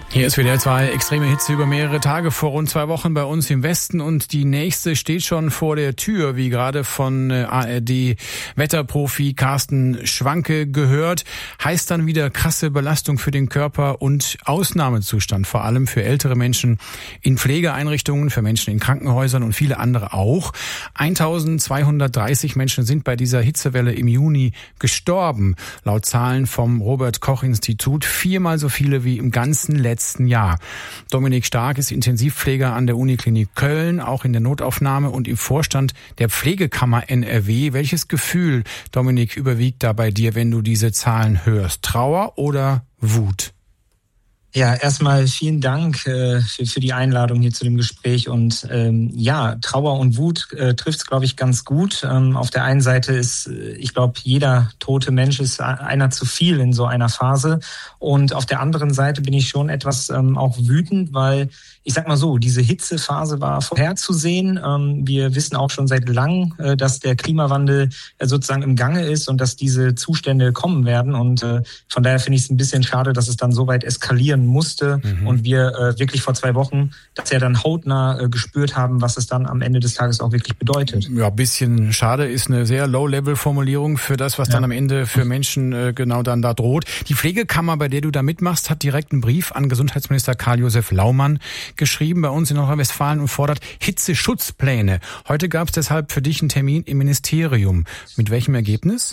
Hier ist WDR 2, extreme Hitze über mehrere Tage vor rund 2 Wochen bei uns im Westen und die nächste steht schon vor der Tür, wie gerade von ARD-Wetterprofi Carsten Schwanke gehört. Heißt dann wieder krasse Belastung für den Körper und Ausnahmezustand, vor allem für ältere Menschen in Pflegeeinrichtungen, für Menschen in Krankenhäusern und viele andere auch. 1230 Menschen sind bei dieser Hitzewelle im Juni gestorben, laut Zahlen vom Robert-Koch-Institut, 4-mal so viele wie im ganzen letzten Jahr. Dominik Stark ist Intensivpfleger an der Uniklinik Köln, auch in der Notaufnahme und im Vorstand der Pflegekammer NRW. Welches Gefühl, Dominik, überwiegt da bei dir, wenn du diese Zahlen hörst? Trauer oder Wut? Ja, erstmal vielen Dank für die Einladung hier zu dem Gespräch und Trauer und Wut trifft es, glaube ich, ganz gut. Auf der einen Seite ist, ich glaube, jeder tote Mensch ist einer zu viel in so einer Phase und auf der anderen Seite bin ich schon etwas auch wütend, weil ich sag mal so, diese Hitzephase war vorherzusehen. Wir wissen auch schon seit langem, dass der Klimawandel sozusagen im Gange ist und dass diese Zustände kommen werden und von daher finde ich es ein bisschen schade, dass es dann so weit eskalieren musste und wir wirklich vor 2 Wochen das ja dann hautnah gespürt haben, was es dann am Ende des Tages auch wirklich bedeutet. Ja, bisschen schade ist eine sehr Low-Level-Formulierung für das, was dann am Ende für Menschen genau dann da droht. Die Pflegekammer, bei der du da mitmachst, hat direkt einen Brief an Gesundheitsminister Karl-Josef Laumann geschrieben bei uns in Nordrhein-Westfalen und fordert Hitzeschutzpläne. Heute gab es deshalb für dich einen Termin im Ministerium. Mit welchem Ergebnis?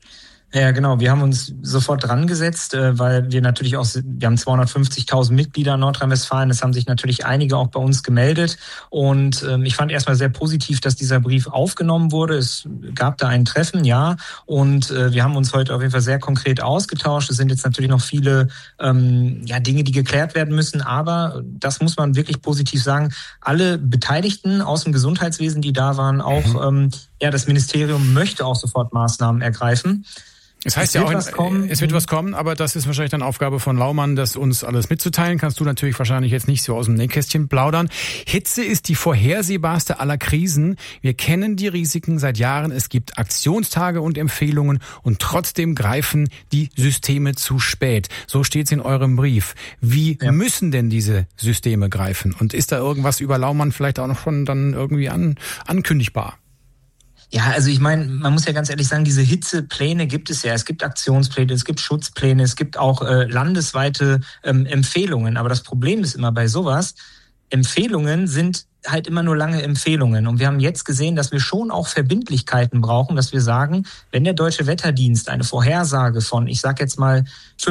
Ja, genau. Wir haben uns sofort dran gesetzt, weil wir natürlich auch, wir haben 250.000 Mitglieder in Nordrhein-Westfalen. Es haben sich natürlich einige auch bei uns gemeldet. Und ich fand erstmal sehr positiv, dass dieser Brief aufgenommen wurde. Es gab da ein Treffen, ja. Und wir haben uns heute auf jeden Fall sehr konkret ausgetauscht. Es sind jetzt natürlich noch viele Dinge, die geklärt werden müssen. Aber das muss man wirklich positiv sagen. Alle Beteiligten aus dem Gesundheitswesen, die da waren, auch das Ministerium möchte auch sofort Maßnahmen ergreifen. Es heißt ja auch, es wird was kommen, aber das ist wahrscheinlich dann Aufgabe von Laumann, das uns alles mitzuteilen. Kannst du natürlich wahrscheinlich jetzt nicht so aus dem Nähkästchen plaudern. Hitze ist die vorhersehbarste aller Krisen. Wir kennen die Risiken seit Jahren. Es gibt Aktionstage und Empfehlungen und trotzdem greifen die Systeme zu spät. So steht's in eurem Brief. Wie müssen denn diese Systeme greifen? Und ist da irgendwas über Laumann vielleicht auch noch schon dann irgendwie ankündigbar? Ja, also ich meine, man muss ja ganz ehrlich sagen, diese Hitzepläne gibt es ja. Es gibt Aktionspläne, es gibt Schutzpläne, es gibt auch landesweite Empfehlungen. Aber das Problem ist immer bei sowas, Empfehlungen sind halt immer nur lange Empfehlungen. Und wir haben jetzt gesehen, dass wir schon auch Verbindlichkeiten brauchen, dass wir sagen, wenn der Deutsche Wetterdienst eine Vorhersage von, ich sag jetzt mal,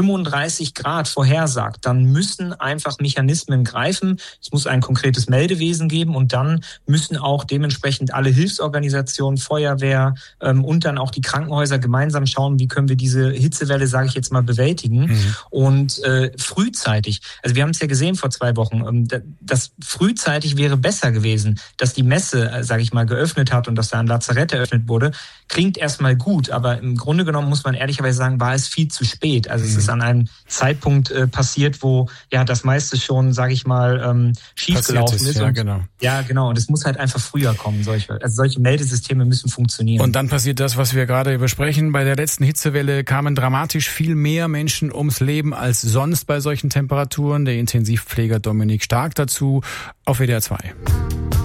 35 Grad vorhersagt, dann müssen einfach Mechanismen greifen. Es muss ein konkretes Meldewesen geben und dann müssen auch dementsprechend alle Hilfsorganisationen, Feuerwehr und dann auch die Krankenhäuser gemeinsam schauen, wie können wir diese Hitzewelle, sage ich jetzt mal, bewältigen. Und frühzeitig, also wir haben es ja gesehen vor 2 Wochen, das frühzeitig wäre besser gewesen, dass die Messe, sage ich mal, geöffnet hat und dass da ein Lazarett eröffnet wurde, klingt erstmal gut, aber im Grunde genommen muss man ehrlicherweise sagen, war es viel zu spät. Also es ist an einem Zeitpunkt passiert, wo ja das meiste schon, sage ich mal, schiefgelaufen ist. Ja, genau. Ja, genau. Und es muss halt einfach früher kommen. Solche Meldesysteme müssen funktionieren. Und dann passiert das, was wir gerade besprechen. Bei der letzten Hitzewelle kamen dramatisch viel mehr Menschen ums Leben als sonst bei solchen Temperaturen. Der Intensivpfleger Dominik Stark dazu auf WDR 2.